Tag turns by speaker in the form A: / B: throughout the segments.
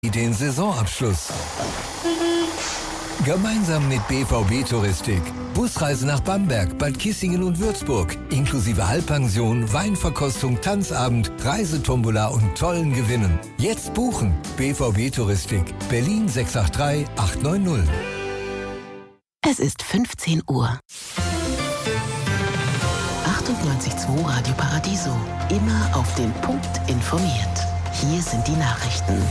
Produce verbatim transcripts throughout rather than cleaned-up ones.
A: Den Saisonabschluss. Gemeinsam mit B V B Touristik. Busreise nach Bamberg, Bad Kissingen und Würzburg. Inklusive Halbpension, Weinverkostung, Tanzabend, Reisetombola und tollen Gewinnen. Jetzt buchen. B V B Touristik. Berlin sechs acht drei acht neun null.
B: Es ist fünfzehn Uhr. achtundneunzig Komma zwei Radio Paradiso. Immer auf den Punkt informiert. Hier sind die Nachrichten.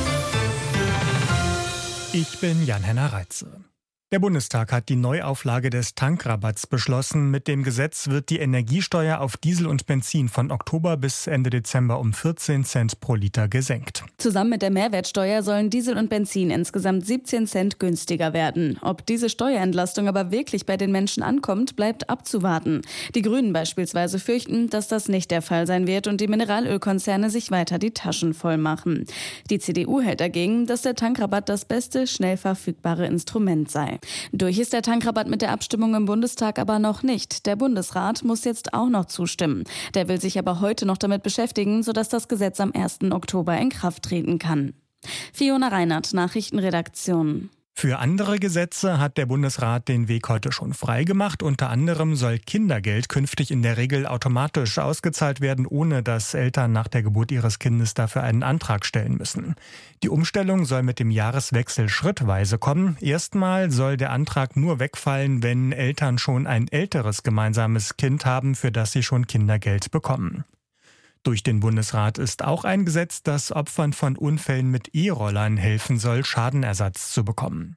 C: Ich bin Jan-Henner Reitze. Der Bundestag hat die Neuauflage des Tankrabatts beschlossen. Mit dem Gesetz wird die Energiesteuer auf Diesel und Benzin von Oktober bis Ende Dezember um vierzehn Cent pro Liter gesenkt.
D: Zusammen mit der Mehrwertsteuer sollen Diesel und Benzin insgesamt siebzehn Cent günstiger werden. Ob diese Steuerentlastung aber wirklich bei den Menschen ankommt, bleibt abzuwarten. Die Grünen beispielsweise fürchten, dass das nicht der Fall sein wird und die Mineralölkonzerne sich weiter die Taschen voll machen. Die C D U hält dagegen, dass der Tankrabatt das beste, schnell verfügbare Instrument sei. Durch ist der Tankrabatt mit der Abstimmung im Bundestag aber noch nicht. Der Bundesrat muss jetzt auch noch zustimmen. Der will sich aber heute noch damit beschäftigen, sodass das Gesetz am ersten Oktober in Kraft treten kann. Fiona Reinhardt, Nachrichtenredaktion.
C: Für andere Gesetze hat der Bundesrat den Weg heute schon freigemacht. Unter anderem soll Kindergeld künftig in der Regel automatisch ausgezahlt werden, ohne dass Eltern nach der Geburt ihres Kindes dafür einen Antrag stellen müssen. Die Umstellung soll mit dem Jahreswechsel schrittweise kommen. Erstmal soll der Antrag nur wegfallen, wenn Eltern schon ein älteres gemeinsames Kind haben, für das sie schon Kindergeld bekommen. Durch den Bundesrat ist auch ein Gesetz, das Opfern von Unfällen mit E-Rollern helfen soll, Schadenersatz zu bekommen.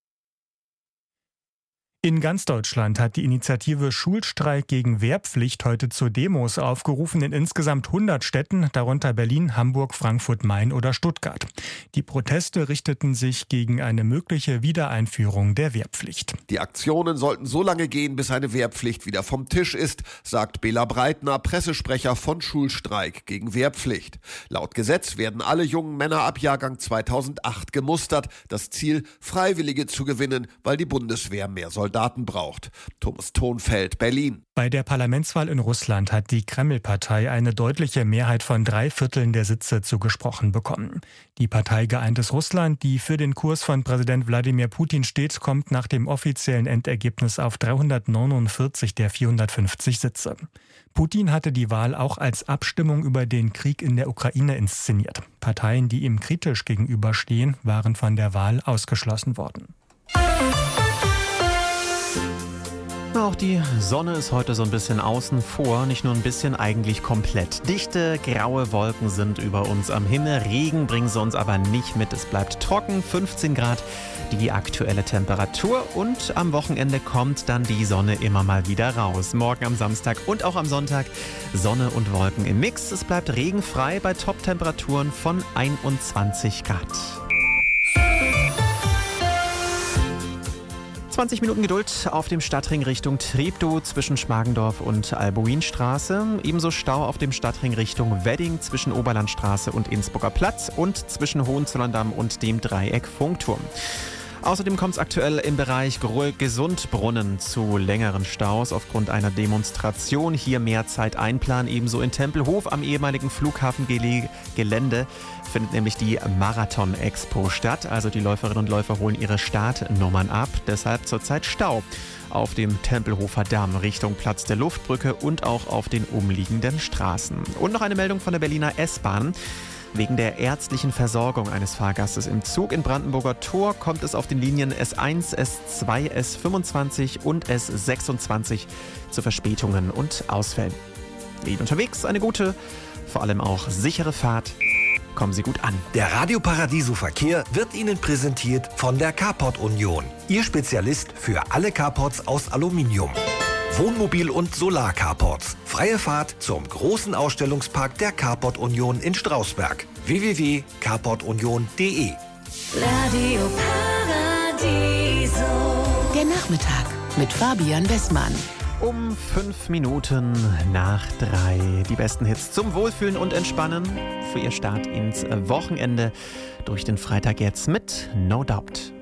C: In ganz Deutschland hat die Initiative Schulstreik gegen Wehrpflicht heute zu Demos aufgerufen in insgesamt hundert Städten, darunter Berlin, Hamburg, Frankfurt, Main oder Stuttgart. Die Proteste richteten sich gegen eine mögliche Wiedereinführung der Wehrpflicht.
E: Die Aktionen sollten so lange gehen, bis eine Wehrpflicht wieder vom Tisch ist, sagt Bela Breitner, Pressesprecher von Schulstreik gegen Wehrpflicht. Laut Gesetz werden alle jungen Männer ab Jahrgang zweitausendacht gemustert. Das Ziel, Freiwillige zu gewinnen, weil die Bundeswehr mehr Soldaten Daten braucht. Thomas Thonfeld, Berlin.
C: Bei der Parlamentswahl in Russland hat die Kreml-Partei eine deutliche Mehrheit von drei Vierteln der Sitze zugesprochen bekommen. Die Partei Geeintes Russland, die für den Kurs von Präsident Wladimir Putin steht, kommt nach dem offiziellen Endergebnis auf dreihundertneunundvierzig der vierhundertfünfzig Sitze. Putin hatte die Wahl auch als Abstimmung über den Krieg in der Ukraine inszeniert. Parteien, die ihm kritisch gegenüberstehen, waren von der Wahl ausgeschlossen worden.
F: Auch die Sonne ist heute so ein bisschen außen vor, nicht nur ein bisschen, eigentlich komplett. Dichte, graue Wolken sind über uns am Himmel, Regen bringen sie uns aber nicht mit. Es bleibt trocken, fünfzehn Grad die aktuelle Temperatur und am Wochenende kommt dann die Sonne immer mal wieder raus. Morgen am Samstag und auch am Sonntag Sonne und Wolken im Mix. Es bleibt regenfrei bei Top-Temperaturen von einundzwanzig Grad. zwanzig Minuten Geduld auf dem Stadtring Richtung Treptow zwischen Schmargendorf und Albuinstraße. Ebenso Stau auf dem Stadtring Richtung Wedding zwischen Oberlandstraße und Innsbrucker Platz und zwischen Hohenzollern-Damm und dem Dreieck Funkturm. Außerdem kommt es aktuell im Bereich Gesundbrunnen zu längeren Staus aufgrund einer Demonstration. Hier mehr Zeit einplanen. Ebenso in Tempelhof am ehemaligen Flughafengelände findet nämlich die Marathon-Expo statt. Also die Läuferinnen und Läufer holen ihre Startnummern ab. Deshalb zurzeit Stau auf dem Tempelhofer Damm Richtung Platz der Luftbrücke und auch auf den umliegenden Straßen. Und noch eine Meldung von der Berliner S-Bahn. Wegen der ärztlichen Versorgung eines Fahrgastes im Zug in Brandenburger Tor kommt es auf den Linien S eins, S zwei, S fünfundzwanzig und S sechsundzwanzig zu Verspätungen und Ausfällen. Ihnen unterwegs eine gute, vor allem auch sichere Fahrt. Kommen Sie gut an.
A: Der Radio Paradiso Verkehr wird Ihnen präsentiert von der Carport Union. Ihr Spezialist für alle Carports aus Aluminium. Wohnmobil- und Solar-Carports. Freie Fahrt zum großen Ausstellungspark der Carport Union in Strausberg. w w w punkt carport union punkt d e.
B: Radio Paradiso. Der Nachmittag mit Fabian Wessmann.
F: Um fünf Minuten nach drei. Die besten Hits zum Wohlfühlen und Entspannen für Ihr Start ins Wochenende durch den Freitag jetzt mit No Doubt.